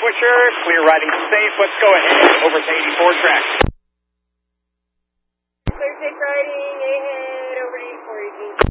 Swisher, clear riding safe. Let's go ahead over to 84 track. Clear safe riding, ahead over to 84 Eugene.